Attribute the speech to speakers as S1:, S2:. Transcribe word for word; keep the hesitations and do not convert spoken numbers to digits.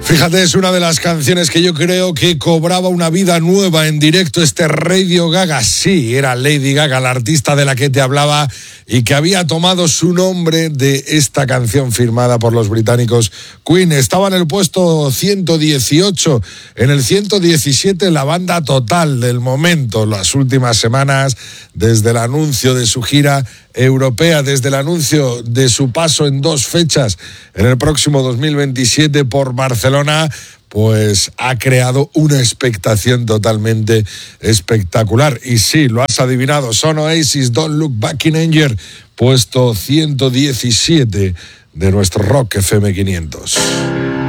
S1: Fíjate, es una de las canciones que yo creo que cobraba una vida nueva en directo, este Radio Gaga. Sí, era Lady Gaga, la artista de la que te hablaba y que había tomado su nombre de esta canción firmada por los británicos Queen. Estaba en el puesto ciento dieciocho, en el ciento diecisiete la banda total del momento, las últimas semanas, desde el anuncio de su gira europea, desde el anuncio de su paso en dos fechas en el próximo dos mil veintisiete por Barcelona, pues ha creado una expectación totalmente espectacular. Y sí, lo has adivinado, son Oasis, Don't Look Back in Anger, puesto ciento diecisiete de nuestro Rock F M quinientos.